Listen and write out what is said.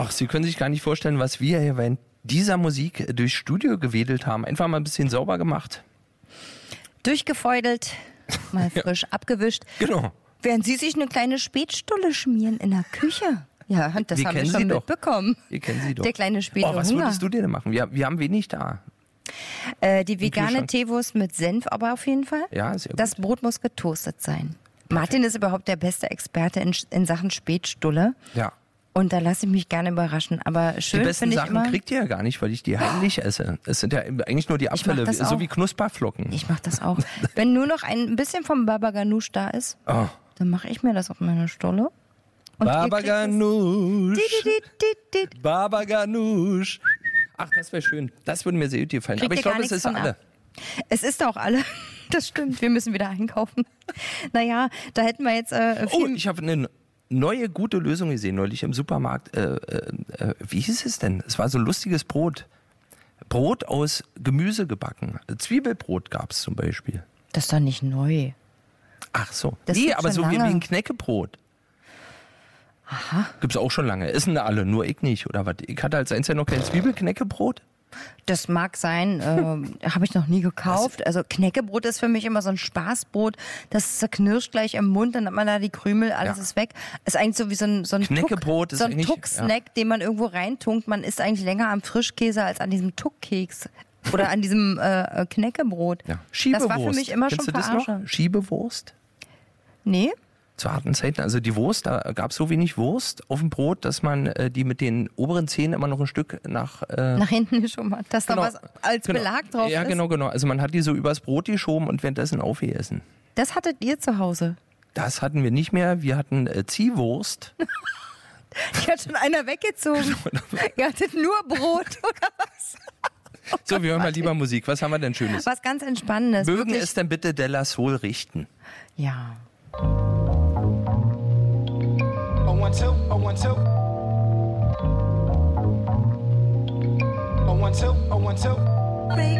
Ach, Sie können sich gar nicht vorstellen, was wir hier während dieser Musik durchs Studio gewedelt haben. Einfach mal ein bisschen sauber gemacht. Durchgefeudelt, mal frisch abgewischt. Genau. Während Sie sich eine kleine Spätstulle schmieren in der Küche. Ja, das haben wir schon mitbekommen. Wir kennen Sie doch. Der kleine späte was Hunger. würdest du denn machen? Wir haben wenig da. Die vegane Teewurst mit Senf aber auf jeden Fall. Ja, sehr gut. Das Brot muss getoastet sein. Martin ist überhaupt der beste Experte in Sachen Spätstulle. Ja. Und da lasse ich mich gerne überraschen. Aber schön die besten finde ich Sachen immer, kriegt ihr ja gar nicht, weil ich die heimlich esse. Es sind ja eigentlich nur die Abfälle, so wie Knusperflocken. Ich mache das auch. Wenn nur noch ein bisschen vom Baba Ganoush da ist, dann mache ich mir das auf meine Stulle. Baba Ganoush. Baba Ganoush. Ach, das wäre schön. Das würde mir sehr gut gefallen. Aber ich glaube, es ist alle. Es ist auch alle. Das stimmt. Wir müssen wieder einkaufen. Naja, da hätten wir jetzt ich habe eine neue gute Lösung gesehen neulich im Supermarkt. Wie hieß es denn? Es war so lustiges Brot. Brot aus Gemüse gebacken. Zwiebelbrot gab es zum Beispiel. Das ist doch nicht neu. Ach so. Das nee, aber so wie lange. ein Knäckebrot. Aha. Gibt's auch schon lange. Essen alle, nur ich nicht, oder was? Ich hatte als einziger noch kein Zwiebelknäckebrot. Das mag sein, habe ich noch nie gekauft. Also Knäckebrot ist für mich immer so ein Spaßbrot. Das zerknirscht gleich im Mund, dann hat man da die Krümel, alles ist weg. Ist eigentlich so wie so ein Knäckebrot so ein Tuck-Snack, den man irgendwo reintunkt. Man isst eigentlich länger am Frischkäse als an diesem Tuckkeks. Oder an diesem Knäckebrot. Ja. Schiebewurst. Das war für mich immer Kennst schon du das Verarsche. noch? Schiebewurst? Nee. Zu harten Zeiten, also die Wurst, da gab es so wenig Wurst auf dem Brot, dass man die mit den oberen Zähnen immer noch ein Stück nach hinten geschoben hat, dass da was als Belag drauf ist. Ja, genau. Also man hat die so übers Brot geschoben und währenddessen aufgegessen. Das hattet ihr zu Hause? Das hatten wir nicht mehr. Wir hatten Ziehwurst. Die hat schon einer weggezogen. Ihr hattet nur Brot, oder was? So, wir hören mal lieber Musik. Was haben wir denn Schönes? Was ganz Entspannendes. Mögen wirklich. es denn bitte Della Soul richten? Ja. Oh, 1, 2, oh, 1, 2. Oh, 1, 2, oh, 1, 2.